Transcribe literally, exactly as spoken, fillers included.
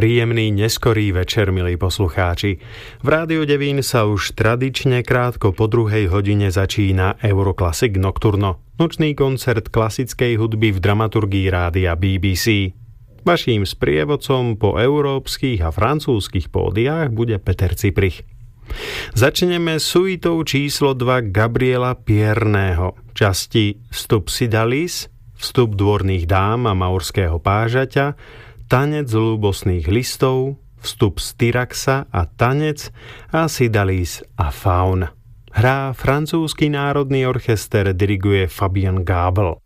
Príjemný neskorý večer, milí poslucháči. V Rádiu Devín sa už tradične krátko po druhej hodine začína Euroclassic Nocturno, nočný koncert klasickej hudby v dramaturgii rádia bé bé cé. Vaším sprievodcom po európskych a francúzskych pódiách bude Peter Ciprich. Začneme suitou číslo dva Gabriela Pierného, časti Vstup Sidalis, Vstup dvorných dám a maurského pážaťa, Tanec ľúbosných listov, Vstup Styraxa a tanec a Sidalis a Faun. Hrá francúzsky národný orchester, diriguje Fabien Gabel.